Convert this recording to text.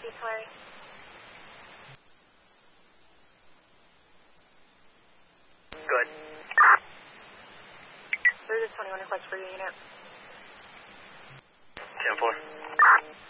Chief Larry. Good. There's a 21 request for your unit. 10-4.